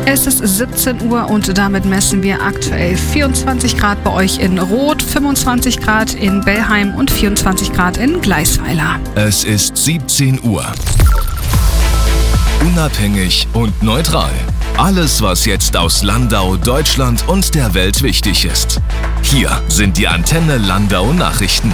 Es ist 17 Uhr und damit messen wir aktuell 24 Grad bei euch in Roth, 25 Grad in Bellheim und 24 Grad in Gleisweiler. Es ist 17 Uhr. Unabhängig und neutral. Alles, was jetzt aus Landau, Deutschland und der Welt wichtig ist. Hier sind die Antenne Landau Nachrichten.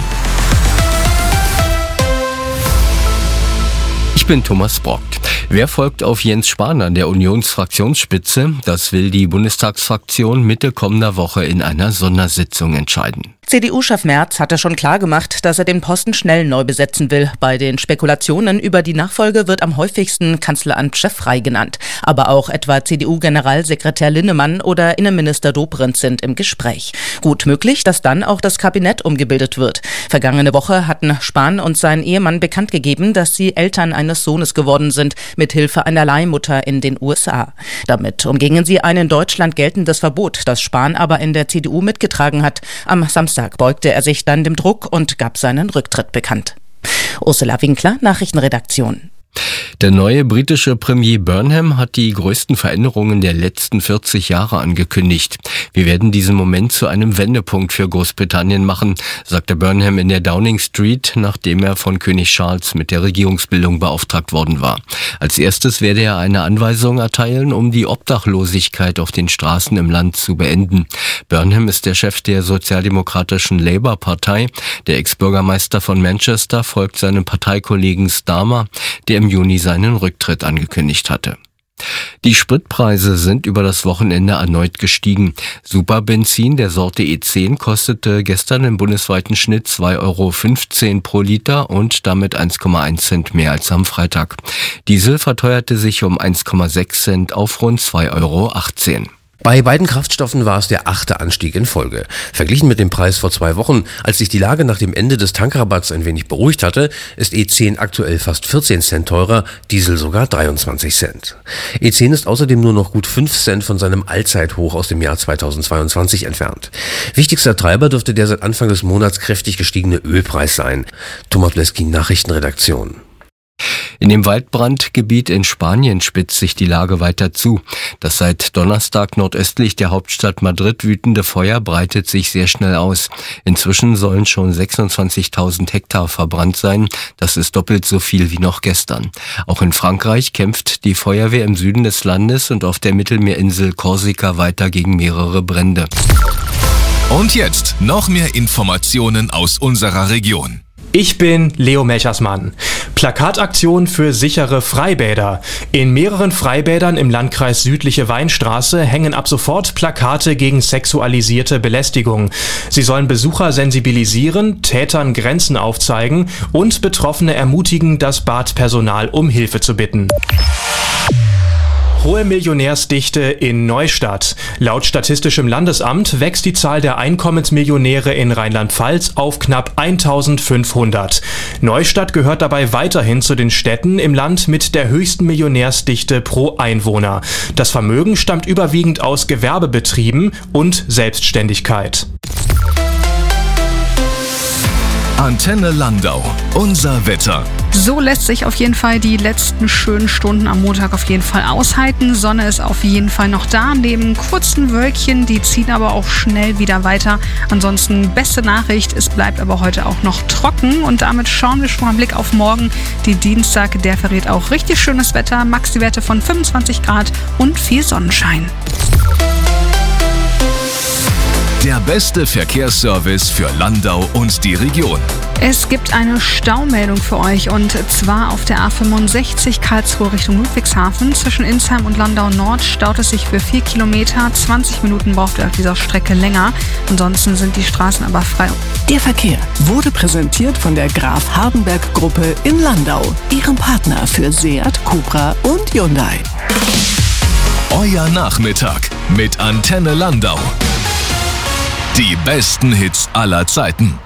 Ich bin Thomas Brock. Wer folgt auf Jens Spahn an der Unionsfraktionsspitze? Das will die Bundestagsfraktion Mitte kommender Woche in einer Sondersitzung entscheiden. CDU-Chef Merz hatte schon klargemacht, dass er den Posten schnell neu besetzen will. Bei den Spekulationen über die Nachfolge wird am häufigsten Kanzleramtschef Frey genannt. Aber auch etwa CDU-Generalsekretär Linnemann oder Innenminister Dobrindt sind im Gespräch. Gut möglich, dass dann auch das Kabinett umgebildet wird. Vergangene Woche hatten Spahn und sein Ehemann bekannt gegeben, dass sie Eltern eines Sohnes geworden sind, mit Hilfe einer Leihmutter in den USA. Damit umgingen sie ein in Deutschland geltendes Verbot, das Spahn aber in der CDU mitgetragen hat. Am Samstag beugte er sich dann dem Druck und gab seinen Rücktritt bekannt. Ursula Winkler, Nachrichtenredaktion. Der neue britische Premier Burnham hat die größten Veränderungen der letzten 40 Jahre angekündigt. Wir werden diesen Moment zu einem Wendepunkt für Großbritannien machen, sagte Burnham in der Downing Street, nachdem er von König Charles mit der Regierungsbildung beauftragt worden war. Als erstes werde er eine Anweisung erteilen, um die Obdachlosigkeit auf den Straßen im Land zu beenden. Burnham ist der Chef der sozialdemokratischen Labour-Partei. Der Ex-Bürgermeister von Manchester folgt seinem Parteikollegen Starmer, der im Juni seinen Rücktritt angekündigt hatte. Die Spritpreise sind über das Wochenende erneut gestiegen. Superbenzin der Sorte E10 kostete gestern im bundesweiten Schnitt 2,15 € pro Liter und damit 1,1 Cent mehr als am Freitag. Diesel verteuerte sich um 1,6 Cent auf rund 2,18 €. Bei beiden Kraftstoffen war es der 8. Anstieg in Folge. Verglichen mit dem Preis vor 2 Wochen, als sich die Lage nach dem Ende des Tankrabatts ein wenig beruhigt hatte, ist E10 aktuell fast 14 Cent teurer, Diesel sogar 23 Cent. E10 ist außerdem nur noch gut 5 Cent von seinem Allzeithoch aus dem Jahr 2022 entfernt. Wichtigster Treiber dürfte der seit Anfang des Monats kräftig gestiegene Ölpreis sein. Thomas Bleski, Nachrichtenredaktion. In dem Waldbrandgebiet in Spanien spitzt sich die Lage weiter zu. Das seit Donnerstag nordöstlich der Hauptstadt Madrid wütende Feuer breitet sich sehr schnell aus. Inzwischen sollen schon 26.000 Hektar verbrannt sein. Das ist doppelt so viel wie noch gestern. Auch in Frankreich kämpft die Feuerwehr im Süden des Landes und auf der Mittelmeerinsel Korsika weiter gegen mehrere Brände. Und jetzt noch mehr Informationen aus unserer Region. Ich bin Leo Melchersmann. Plakataktion für sichere Freibäder. In mehreren Freibädern im Landkreis Südliche Weinstraße hängen ab sofort Plakate gegen sexualisierte Belästigung. Sie sollen Besucher sensibilisieren, Tätern Grenzen aufzeigen und Betroffene ermutigen, das Badpersonal um Hilfe zu bitten. Hohe Millionärsdichte in Neustadt. Laut Statistischem Landesamt wächst die Zahl der Einkommensmillionäre in Rheinland-Pfalz auf knapp 1500. Neustadt gehört dabei weiterhin zu den Städten im Land mit der höchsten Millionärsdichte pro Einwohner. Das Vermögen stammt überwiegend aus Gewerbebetrieben und Selbstständigkeit. Antenne Landau. Unser Wetter. So lässt sich auf jeden Fall die letzten schönen Stunden am Montag auf jeden Fall aushalten. Sonne ist auf jeden Fall noch da, neben kurzen Wölkchen, die ziehen aber auch schnell wieder weiter. Ansonsten beste Nachricht, es bleibt aber heute auch noch trocken und damit schauen wir schon mal einen Blick auf morgen. Die Dienstag, der verrät auch richtig schönes Wetter, Maxi-Werte von 25 Grad und viel Sonnenschein. Der beste Verkehrsservice für Landau und die Region. Es gibt eine Staumeldung für euch und zwar auf der A65 Karlsruhe Richtung Ludwigshafen. Zwischen Insheim und Landau Nord staut es sich für 4 Kilometer. 20 Minuten braucht ihr auf dieser Strecke länger. Ansonsten sind die Straßen aber frei. Der Verkehr wurde präsentiert von der Graf Hardenberg Gruppe in Landau, ihrem Partner für Seat, Cupra und Hyundai. Euer Nachmittag mit Antenne Landau. Die besten Hits aller Zeiten.